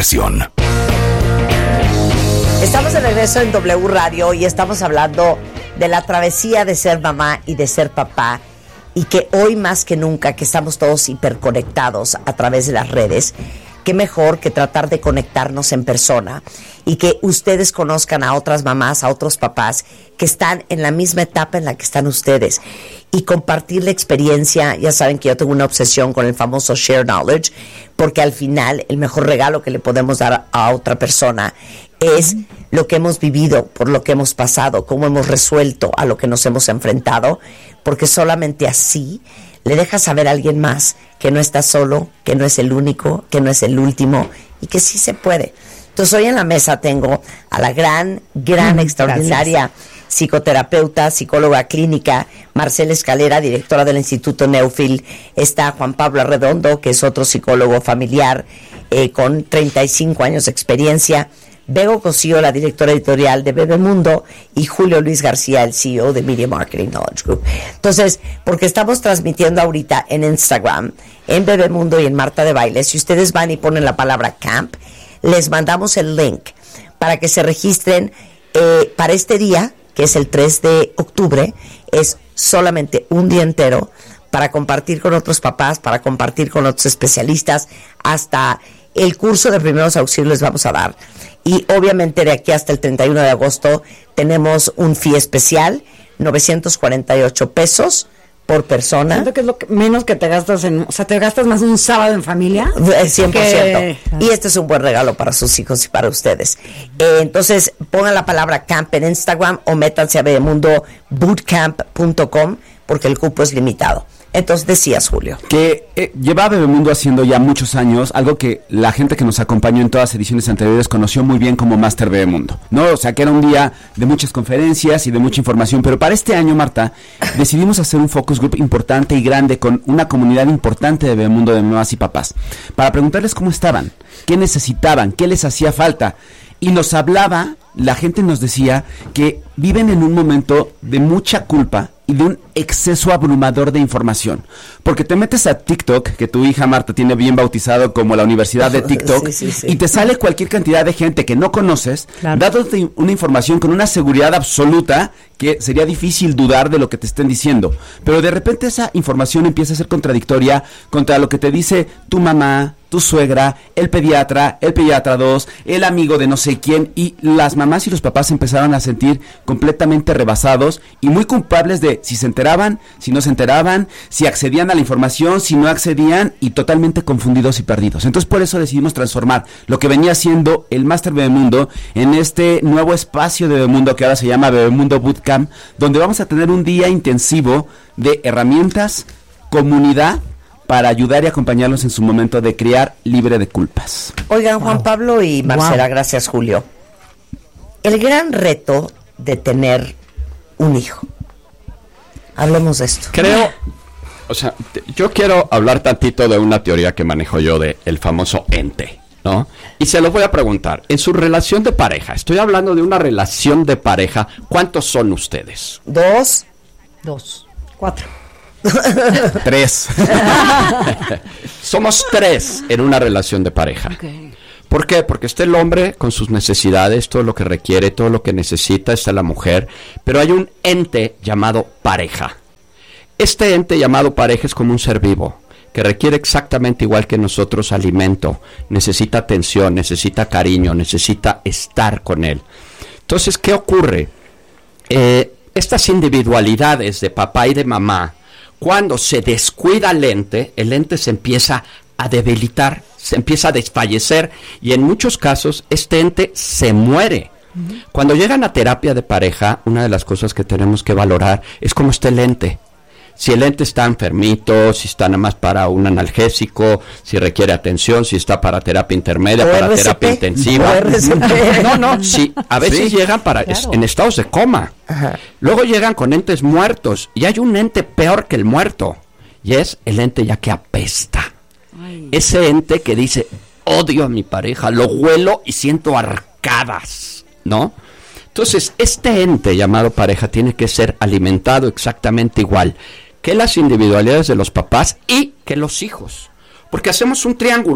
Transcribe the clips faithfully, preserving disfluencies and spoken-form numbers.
estación. Estamos de regreso en W Radio y estamos hablando de la travesía de ser mamá y de ser papá, y que hoy más que nunca, que estamos todos hiperconectados a través de las redes, qué mejor que tratar de conectarnos en persona y que ustedes conozcan a otras mamás, a otros papás que están en la misma etapa en la que están ustedes, y compartir la experiencia. Ya saben que yo tengo una obsesión con el famoso share knowledge, porque al final el mejor regalo que le podemos dar a otra persona es lo que hemos vivido, por lo que hemos pasado, cómo hemos resuelto a lo que nos hemos enfrentado, porque solamente así le dejas saber a alguien más que no está solo, que no es el único, que no es el último, y que sí se puede. Entonces hoy en la mesa tengo a la gran, gran, mm, extraordinaria gracias. psicoterapeuta, psicóloga clínica, Marcela Escalera, directora del Instituto Neufil. Está Juan Pablo Arredondo, que es otro psicólogo familiar eh, con treinta y cinco años de experiencia. Bego Cosío, la directora editorial de Bebemundo, y Julio Luis García, el C E O de Media Marketing Knowledge Group. Entonces, porque estamos transmitiendo ahorita en Instagram, en Bebemundo y en Marta de Baile, si ustedes van y ponen la palabra camp, les mandamos el link para que se registren eh, para este día, que es el tres de octubre. Es solamente un día entero para compartir con otros papás, para compartir con otros especialistas. Hasta el curso de primeros auxilios les vamos a dar. Y obviamente de aquí hasta el treinta y uno de agosto tenemos un fee especial, novecientos cuarenta y ocho pesos por persona. Siento que es lo que, menos que te gastas en... O sea, te gastas más un sábado en familia. cien por ciento. Que... Y este es un buen regalo para sus hijos y para ustedes. Eh, entonces, pongan la palabra camp en Instagram o métanse a bebemundo bootcamp punto com porque el cupo es limitado. Entonces decías, Julio, que eh, lleva Bebemundo haciendo ya muchos años algo que la gente que nos acompañó en todas las ediciones anteriores conoció muy bien como Master Bebemundo, ¿no? O sea, que era un día de muchas conferencias y de mucha información, pero para este año, Marta, decidimos hacer un focus group importante y grande con una comunidad importante de Bebemundo, de mamás y papás, para preguntarles cómo estaban, qué necesitaban, qué les hacía falta. Y nos hablaba, la gente nos decía que viven en un momento de mucha culpa y de un exceso abrumador de información. Porque te metes a TikTok, que tu hija Marta tiene bien bautizado como la Universidad de TikTok, sí, sí, sí. y te sale cualquier cantidad de gente que no conoces, claro. dándote una información con una seguridad absoluta que sería difícil dudar de lo que te estén diciendo. Pero de repente esa información empieza a ser contradictoria contra lo que te dice tu mamá, tu suegra, el pediatra, el pediatra dos, el amigo de no sé quién, y las mamás y los papás empezaron a sentir completamente rebasados y muy culpables de si se enteraban, si no se enteraban, si accedían a la información, si no accedían, y totalmente confundidos y perdidos. Entonces por eso decidimos transformar lo que venía siendo el Máster Bebemundo en este nuevo espacio de Bebemundo que ahora se llama Bebemundo Bootcamp, donde vamos a tener un día intensivo de herramientas, comunidad, para ayudar y acompañarlos en su momento de criar libre de culpas. Oigan, Juan wow. Pablo y Marcela, wow. gracias, Julio. El gran reto de tener un hijo. Hablemos de esto. Creo, o sea, yo quiero hablar tantito de una teoría que manejo yo de el famoso ente, ¿no? Y se lo voy a preguntar. En su relación de pareja, estoy hablando de una relación de pareja, ¿cuántos son ustedes? Dos. Dos. Cuatro. Tres. Somos tres en una relación de pareja. Okay. ¿Por qué? Porque está el hombre con sus necesidades, todo lo que requiere, todo lo que necesita, está la mujer, pero hay un ente llamado pareja. Este ente llamado pareja es como un ser vivo, que requiere exactamente igual que nosotros alimento, necesita atención, necesita cariño, necesita estar con él. Entonces, ¿qué ocurre? Eh, estas individualidades de papá y de mamá, cuando se descuida el ente, el ente se empieza a debilitar, se empieza a desfallecer y en muchos casos este ente se muere. Uh-huh. Cuando llegan a terapia de pareja, una de las cosas que tenemos que valorar es cómo está el ente. Si el ente está enfermito, si está nada más para un analgésico, si requiere atención, si está para terapia intermedia, o para R C P, terapia intensiva. No, no, sí, a veces sí, llegan para claro. en estados de coma. Ajá. Luego llegan con entes muertos y hay un ente peor que el muerto y es el ente ya que apesta. Ay. Ese ente que dice, odio a mi pareja, lo huelo y siento arcadas, ¿no? Entonces, este ente llamado pareja tiene que ser alimentado exactamente igual que las individualidades de los papás y que los hijos. Porque hacemos un triángulo.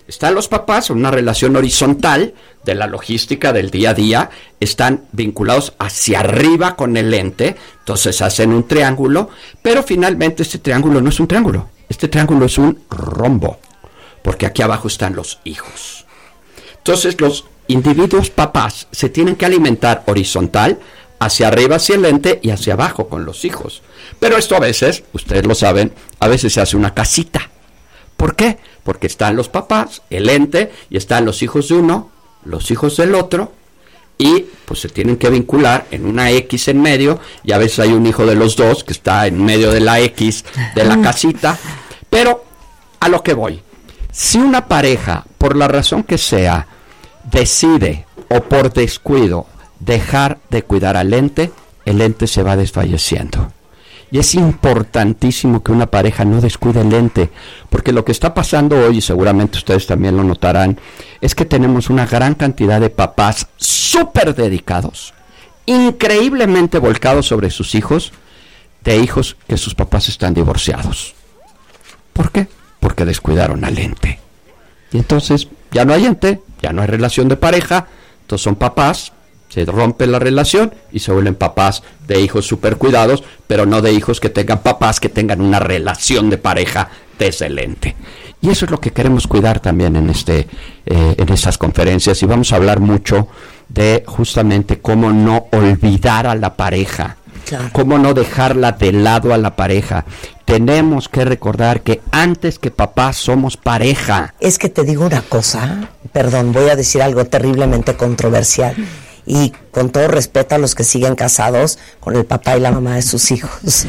Están los papás en una relación horizontal de la logística del día a día, están vinculados hacia arriba con el ente, entonces hacen un triángulo, pero finalmente este triángulo no es un triángulo, este triángulo es un rombo, porque aquí abajo están los hijos. Entonces los individuos papás se tienen que alimentar horizontal, hacia arriba hacia el ente y hacia abajo con los hijos. Pero esto a veces, ustedes lo saben, a veces se hace una casita. ¿Por qué? Porque están los papás, el ente, y están los hijos de uno, los hijos del otro, y pues se tienen que vincular en una X en medio, y a veces hay un hijo de los dos que está en medio de la X de la casita. Pero a lo que voy, si una pareja, por la razón que sea, decide o por descuido dejar de cuidar al ente, el ente se va desfalleciendo. Y es importantísimo que una pareja no descuide el ente, porque lo que está pasando hoy, y seguramente ustedes también lo notarán, es que tenemos una gran cantidad de papás súper dedicados, increíblemente volcados sobre sus hijos, de hijos que sus papás están divorciados. ¿Por qué? Porque descuidaron al ente. Y entonces ya no hay ente, ya no hay relación de pareja, entonces son papás, se rompe la relación y se vuelven papás de hijos súper cuidados, pero no de hijos que tengan papás que tengan una relación de pareja desde el ente. Y eso es lo que queremos cuidar también en este eh, en estas conferencias, y vamos a hablar mucho de justamente cómo no olvidar a la pareja, claro. Cómo no dejarla de lado a la pareja. Tenemos que recordar que antes que papás somos pareja. Es que te digo una cosa, perdón, voy a decir algo terriblemente controversial. Y con todo respeto a los que siguen casados con el papá y la mamá de sus hijos.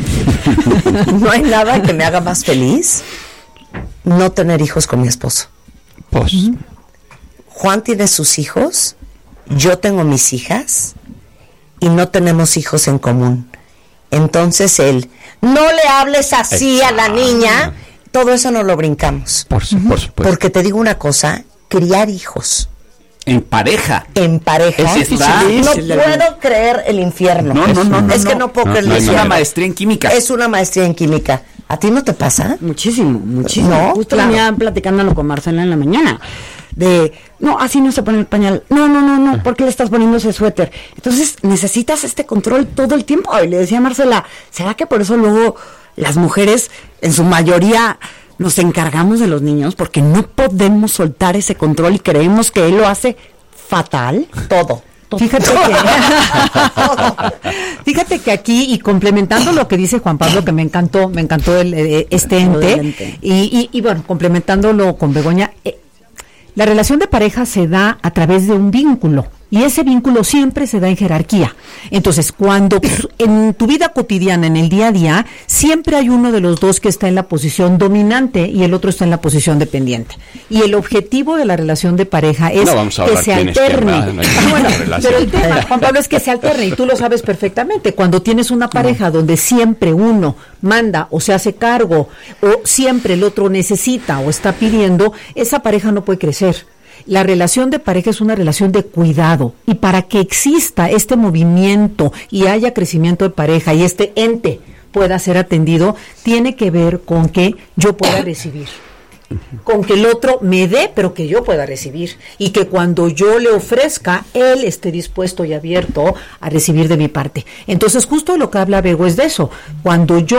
No hay nada que me haga más feliz no tener hijos con mi esposo. Pues. Juan tiene sus hijos, yo tengo mis hijas y no tenemos hijos en común. Entonces él, no le hables así Exacto. a la niña, todo eso no lo brincamos. Por, su, por supuesto. Porque te digo una cosa, criar hijos en pareja. En pareja. Es está, no puedo creer el infierno. No, no, no, no. Es que no puedo no, creer el no, infierno. Es una maestría en química. Es una maestría en química. ¿A ti no te pasa? Muchísimo, muchísimo. No, Justo claro. venía platicándolo con Marcela en la mañana. De, no, así no se pone el pañal. No, no, no, no. ¿Por qué le estás poniendo ese suéter? Entonces necesitas este control todo el tiempo. Y le decía a Marcela, ¿será que por eso luego las mujeres, en su mayoría, nos encargamos de los niños? Porque no podemos soltar ese control y creemos que él lo hace fatal. Todo. Fíjate que, fíjate que aquí, y complementando lo que dice Juan Pablo, que me encantó, me encantó el, eh, este ente, y, y, y bueno, complementándolo con Begoña, eh, la relación de pareja se da a través de un vínculo, y ese vínculo siempre se da en jerarquía. Entonces, cuando en tu vida cotidiana, en el día a día, siempre hay uno de los dos que está en la posición dominante y el otro está en la posición dependiente. Y el objetivo de la relación de pareja es no vamos a que se alterne. Izquierda, no ah, bueno, pero el tema, Juan Pablo, es que se alterne, y tú lo sabes perfectamente. Cuando tienes una pareja no. donde siempre uno manda o se hace cargo, o siempre el otro necesita o está pidiendo, esa pareja no puede crecer. La relación de pareja es una relación de cuidado, y para que exista este movimiento y haya crecimiento de pareja y este ente pueda ser atendido, tiene que ver con que yo pueda recibir, con que el otro me dé, pero que yo pueda recibir, y que cuando yo le ofrezca, él esté dispuesto y abierto a recibir de mi parte. Entonces, justo lo que habla Bego es de eso. Cuando yo